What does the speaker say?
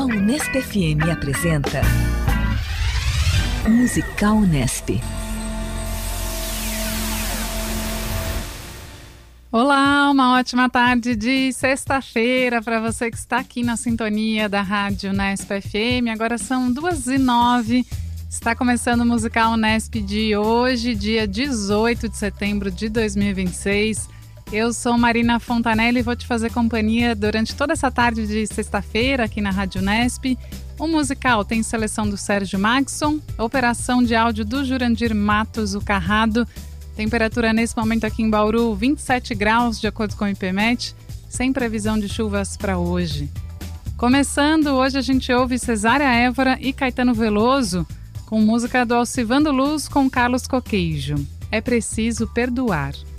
A Unesp FM apresenta Musical Unesp. Olá, uma ótima tarde de sexta-feira para você que está aqui na sintonia da Rádio Unesp FM. Agora são 2h09. Está começando o Musical Unesp de hoje, dia 18 de setembro de 2026. Eu sou Marina Fontanelli e vou te fazer companhia durante toda essa tarde de sexta-feira aqui na Rádio Unesp. O musical tem seleção do Sérgio Maxson, operação de áudio do Jurandir Matos, o Carrado. Temperatura nesse momento aqui em Bauru, 27 graus, de acordo com o IPMET, sem previsão de chuvas para hoje. Começando, hoje a gente ouve Cesária Évora e Caetano Veloso, com música do Alcivando Luz com Carlos Coqueijo. É preciso perdoar.